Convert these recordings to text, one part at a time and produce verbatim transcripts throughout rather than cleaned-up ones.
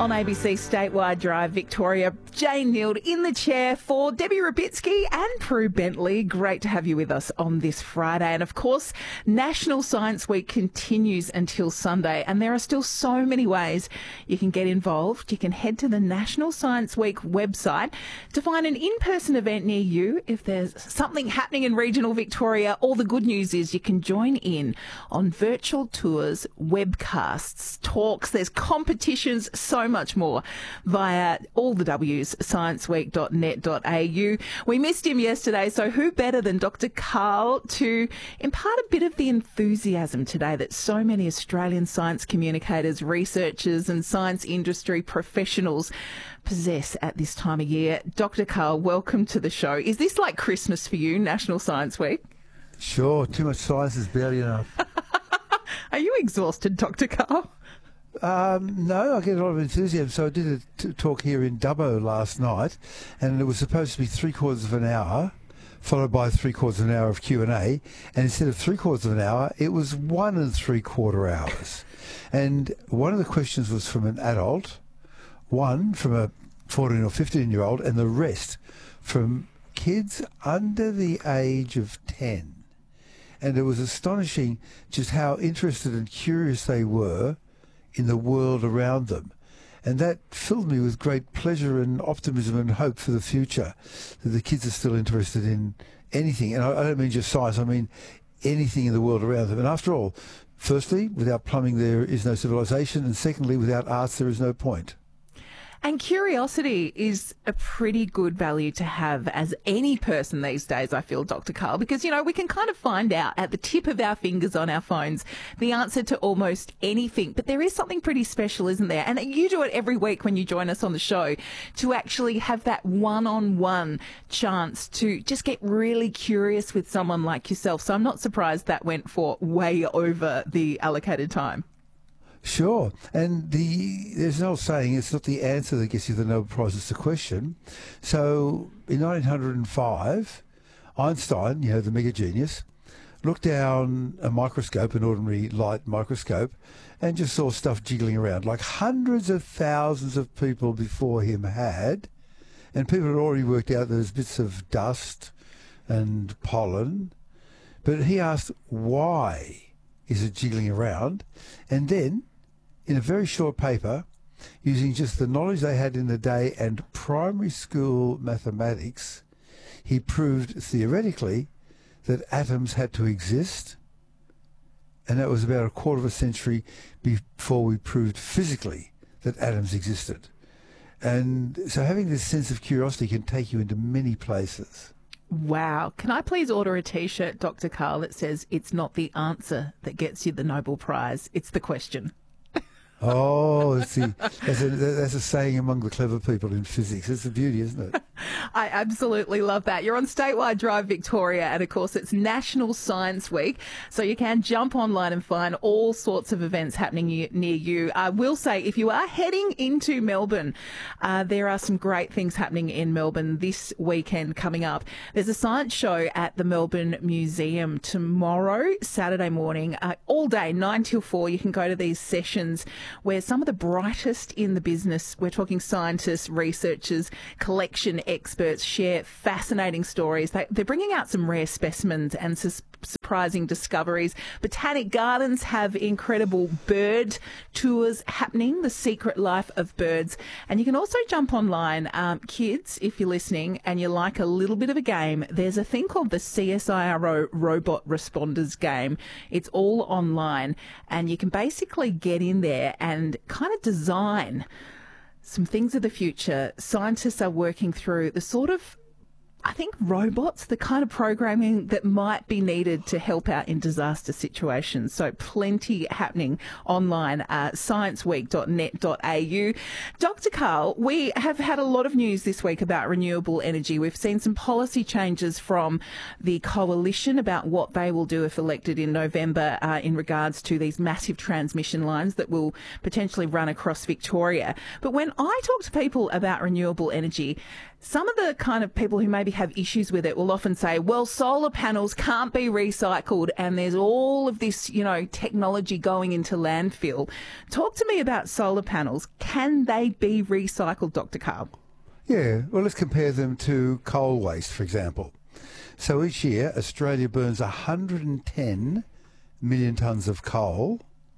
On A B C Statewide Drive Victoria, Jane Nield in the chair for Debbie Rabitsky and Prue Bentley. Great to have you with us on this Friday. And of course, National Science Week continues until Sunday, and there are still so many ways you can get involved. You can head to the National Science Week website to find an in-person event near you. If there's something happening in regional Victoria, all the good news is you can join in on virtual tours, webcasts, talks, there's competitions, so much more via all the W's, science week dot net dot a u. We missed him yesterday, so who better than Doctor Karl to impart a bit of the enthusiasm today that so many Australian science communicators, researchers and science industry professionals possess at this time of year. Doctor Karl, welcome to the show. Is this like Christmas for you, National Science Week? Sure, too much science is barely enough. Are you exhausted, Doctor Karl? Um, no, I get a lot of enthusiasm. So I did a t- talk here in Dubbo last night, and it was supposed to be three quarters of an hour, followed by three quarters of an hour of Q and A. And instead of three quarters of an hour, it was one and three quarter hours. And one of the questions was from an adult, one from a fourteen or fifteen year old, and the rest from kids under the age of ten. And it was astonishing just how interested and curious they were in the world around them. And that filled me with great pleasure and optimism and hope for the future, that the kids are still interested in anything. And I, I don't mean just science, I mean anything in the world around them. And after all, firstly, without plumbing there is no civilization, and secondly, without arts there is no point. And curiosity is a pretty good value to have as any person these days, I feel, Doctor Karl, because, you know, we can kind of find out at the tip of our fingers on our phones the answer to almost anything. But there is something pretty special, isn't there? And you do it every week when you join us on the show, to actually have that one-on-one chance to just get really curious with someone like yourself. So I'm not surprised that went for way over the allocated time. Sure. And the there's an old saying, it's not the answer that gets you the Nobel Prize, it's the question. So in nineteen oh five, Einstein, you know, the mega genius, looked down a microscope, an ordinary light microscope, and just saw stuff jiggling around, like hundreds of thousands of people before him had. And people had already worked out there's bits of dust and pollen. But he asked, why is it jiggling around? And then, in a very short paper, using just the knowledge they had in the day and primary school mathematics, he proved theoretically that atoms had to exist, and that was about a quarter of a century before we proved physically that atoms existed. And so having this sense of curiosity can take you into many places. Wow. Can I please order a T-shirt, Doctor Karl, that says it's not the answer that gets you the Nobel Prize, it's the question? Oh, see, that's a, that's a saying among the clever people in physics. It's a beauty, isn't it? I absolutely love that. You're on Statewide Drive Victoria, and of course it's National Science Week, so you can jump online and find all sorts of events happening near you. I will say, if you are heading into Melbourne, uh, there are some great things happening in Melbourne this weekend coming up. There's a science show at the Melbourne Museum tomorrow, Saturday morning, uh, all day, nine till four. You can go to these sessions where some of the brightest in the business, we're talking scientists, researchers, collection experts, share fascinating stories. They, they're bringing out some rare specimens and su- surprising discoveries. Botanic Gardens have incredible bird tours happening, the secret life of birds. And you can also jump online. Um, kids, if you're listening and you like a little bit of a game, there's a thing called the C S I R O Robot Responders game. It's all online, and you can basically get in there and kind of design some things of the future. Scientists are working through the sort of, I think, robots, the kind of programming that might be needed to help out in disaster situations. So plenty happening online, uh, science week dot net dot a u. Doctor Karl, we have had a lot of news this week about renewable energy. We've seen some policy changes from the coalition about what they will do if elected in November uh, in regards to these massive transmission lines that will potentially run across Victoria. But when I talk to people about renewable energy, some of the kind of people who maybe have issues with it will often say, well, solar panels can't be recycled and there's all of this, you know, technology going into landfill. Talk to me about solar panels. Can they be recycled, Doctor Karl? Yeah, well, let's compare them to coal waste, for example. So each year, Australia burns one hundred ten million tonnes of coal,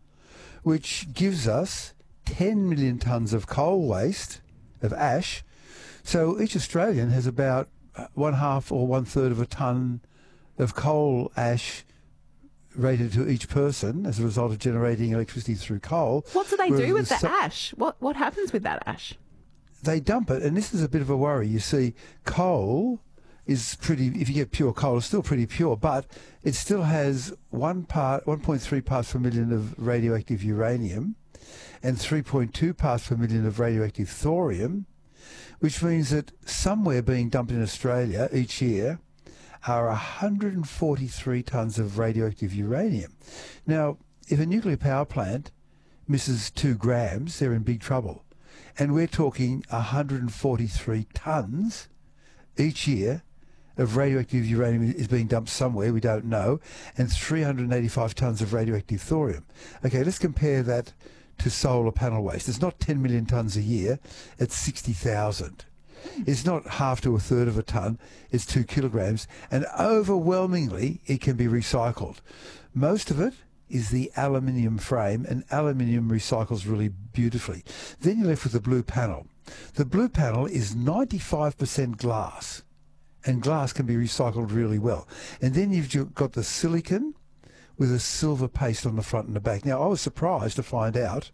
which gives us ten million tonnes of coal waste, of ash. So each Australian has about one half or one third of a tonne of coal ash rated to each person as a result of generating electricity through coal. What do they do with the so- ash? What what happens with that ash? They dump it, and this is a bit of a worry. You see, coal is pretty, if you get pure coal, it's still pretty pure, but it still has one part, one point three parts per million of radioactive uranium and three point two parts per million of radioactive thorium, which means that somewhere being dumped in Australia each year are one hundred forty-three tonnes of radioactive uranium. Now, if a nuclear power plant misses two grams, they're in big trouble. And we're talking one hundred forty-three tonnes each year of radioactive uranium is being dumped somewhere, we don't know, and three hundred eighty-five tonnes of radioactive thorium. Okay, let's compare that to solar panel waste. It's not ten million tonnes a year, it's sixty thousand. It's not half to a third of a tonne, it's two kilograms, and overwhelmingly it can be recycled. Most of it is the aluminium frame, and aluminium recycles really beautifully. Then you're left with the blue panel. The blue panel is ninety-five percent glass, and glass can be recycled really well. And then you've got the silicon with a silver paste on the front and the back. Now, I was surprised to find out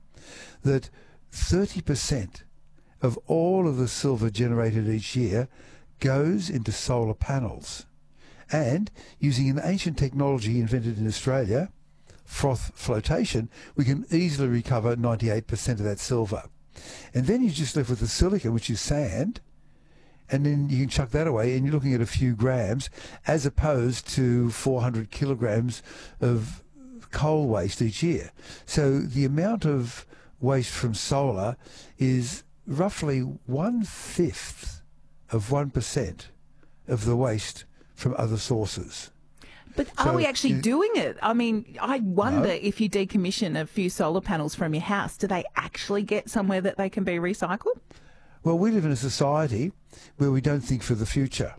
that thirty percent of all of the silver generated each year goes into solar panels. And using an ancient technology invented in Australia, froth flotation, we can easily recover ninety-eight percent of that silver. And then you're just left with the silicon, which is sand, and then you can chuck that away, and you're looking at a few grams, as opposed to four hundred kilograms of coal waste each year. So the amount of waste from solar is roughly one-fifth of one percent of the waste from other sources. But So are we actually you- doing it? I mean, I wonder No. if you decommission a few solar panels from your house, do they actually get somewhere that they can be recycled? Well, we live in a society where we don't think for the future.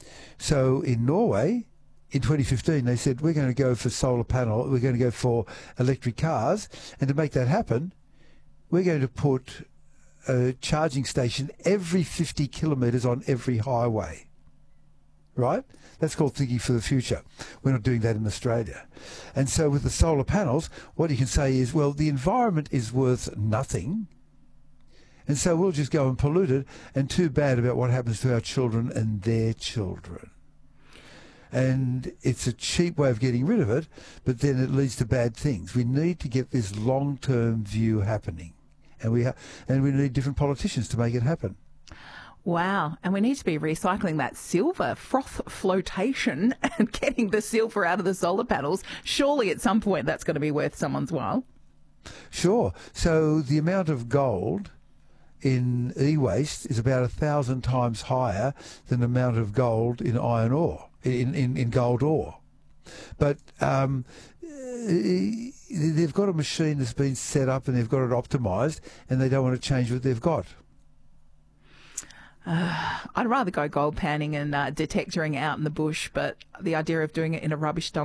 So in Norway, in twenty fifteen, they said, we're going to go for solar panel, we're going to go for electric cars, and to make that happen, we're going to put a charging station every fifty kilometres on every highway. Right? That's called thinking for the future. We're not doing that in Australia. And so with the solar panels, what you can say is, well, the environment is worth nothing, and so we'll just go and pollute it, and too bad about what happens to our children and their children. And it's a cheap way of getting rid of it, but then it leads to bad things. We need to get this long-term view happening, and we ha- and we need different politicians to make it happen. Wow. And we need to be recycling that silver, froth flotation, and getting the silver out of the solar panels. Surely at some point that's going to be worth someone's while. Sure. So the amount of gold in e-waste is about a thousand times higher than the amount of gold in iron ore, in, in, in gold ore. But um, they've got a machine that's been set up and they've got it optimised, and they don't want to change what they've got. I'd rather go gold panning and uh, detectoring out in the bush, but the idea of doing it in a rubbish dump